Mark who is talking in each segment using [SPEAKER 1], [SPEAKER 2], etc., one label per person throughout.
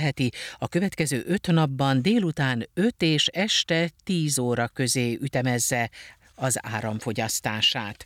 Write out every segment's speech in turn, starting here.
[SPEAKER 1] heti a következő 5 napban délután 5 és este 10 óra közé ütemezze az áramfogyasztását.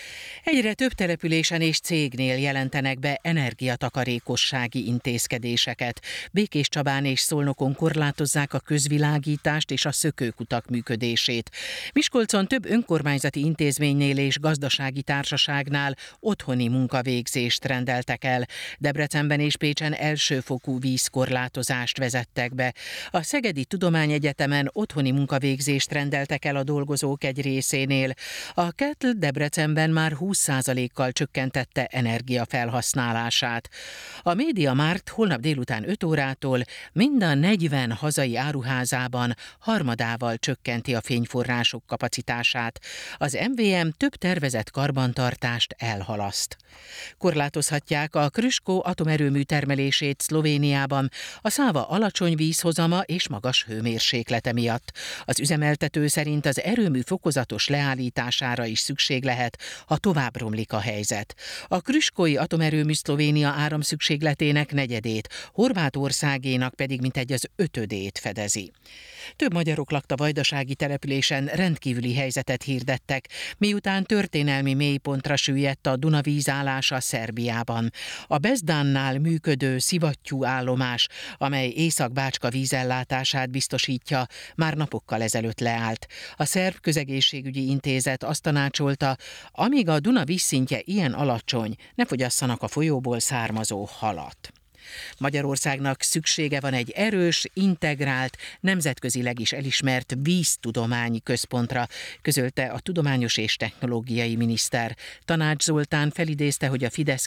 [SPEAKER 1] Egyre több településen és cégnél jelentenek be energiatakarékossági intézkedéseket. Békéscsabán és Szolnokon korlátozzák a közvilágítást és a szökőkutak működését. Miskolcon több önkormányzati intézménynél és gazdasági társaságnál otthoni munkavégzést rendeltek el. Debrecenben és Pécsen elsőfokú vízkorlátozást vezettek be. A Szegedi Tudományegyetemen otthoni munkavégzést rendeltek el a dolgozók egy részénél. A KETL Debrecenben már 20%-kal csökkentette energiafelhasználását. A MediaMarkt holnap délután 5 órától mind a 40 hazai áruházában harmadával csökkenti a fényforrások kapacitását. Az MVM több tervezett karbantartást elhalaszt. Korlátozhatják a Krško atomerőmű termelését Szlovéniában a Száva alacsony vízhozama és magas hőmérséklete miatt. Az üzemeltető szerint az erőmű fokozatos leállítására is szükség lehet, ha tovább romlik a helyzet. A krškói atomerőmű Szlovénia áramszükségletének negyedét, Horvátországénak pedig mintegy az ötödét fedezi. Több magyarok lakta vajdasági településen rendkívüli helyzetet hirdettek, miután történelmi mélypontra süllyedt a Duna vízállása Szerbiában. A Bezdánnál működő szivattyú állomás, amely Észak-Bácska vízellátását biztosítja, már napokkal ezelőtt leállt. A szerb közegészségügyi intézet azt tanácsolta, amíg a Duna vízszintje ilyen alacsony, ne fogyasszanak a folyóból származó halat. Magyarországnak szüksége van egy erős, integrált, nemzetközileg is elismert víztudományi központra, közölte a tudományos és technológiai miniszter. Tanács Zoltán felidézte, hogy a Fidesz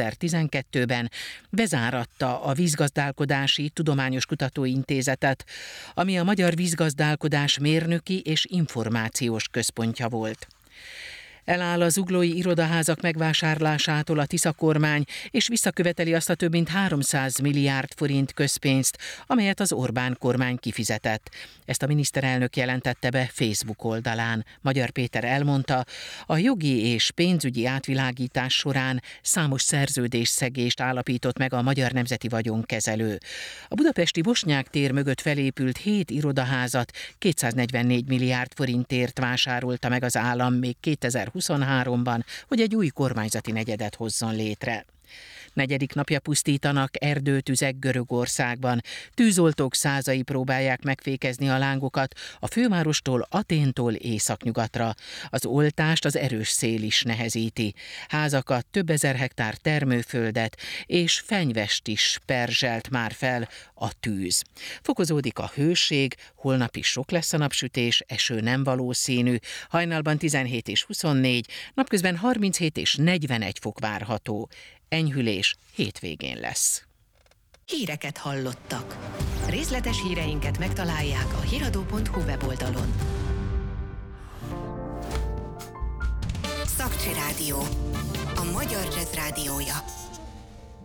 [SPEAKER 1] 2012-ben bezáratta a Vízgazdálkodási Tudományos Kutatóintézetet, ami a magyar vízgazdálkodás mérnöki és információs központja volt. Eláll a zuglói irodaházak megvásárlásától a Tisza kormány, és visszaköveteli azt a több mint 300 milliárd forint közpénzt, amelyet az Orbán kormány kifizetett. Ezt a miniszterelnök jelentette be Facebook oldalán. Magyar Péter elmondta, a jogi és pénzügyi átvilágítás során számos szerződésszegést állapított meg a Magyar Nemzeti Vagyonkezelő. A budapesti Bosnyák tér mögött felépült 7 irodaházat 244 milliárd forintért vásárolta meg az állam még 2023-ban, hogy egy új kormányzati negyedet hozzon létre. Negyedik napja pusztítanak erdőtüzek Görögországban. Tűzoltók százai próbálják megfékezni a lángokat a fővárostól, Athéntól északnyugatra. Az oltást az erős szél is nehezíti. Házakat, több ezer hektár termőföldet és fenyvest is perzselt már fel a tűz. Fokozódik a hőség, holnap is sok lesz a napsütés, eső nem valószínű, hajnalban 17 és 24, napközben 37 és 41 fok várható. Enyhülés hétvégén lesz.
[SPEAKER 2] Híreket hallottak. Részletes híreinket megtalálják a hiradó.hu weboldalon.
[SPEAKER 3] Szakcsi Rádió, a magyar jazz rádiója.